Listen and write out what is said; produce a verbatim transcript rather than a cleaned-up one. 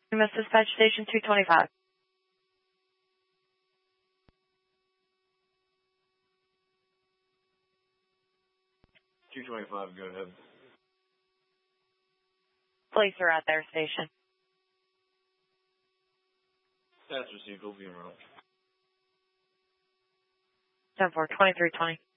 Miss Dispatch Station two twenty-five. two twenty-five, go ahead. Police are at their station. That's received, we'll be around. ten four, twenty-three twenty.